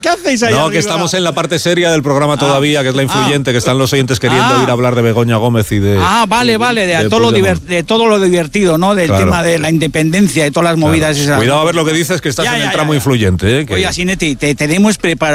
¿Qué hacéis ahí? No, arriba? que estamos en la parte seria del programa todavía, que es la influyente, que están los oyentes queriendo ir a hablar de Begoña Gómez y de... Vale, de todo lo divertido, ¿no? Del tema de la independencia y todas las movidas esas. Cuidado a ver lo que dices, que estás en el tramo influyente. Oye, Sinetti, te tenemos preparado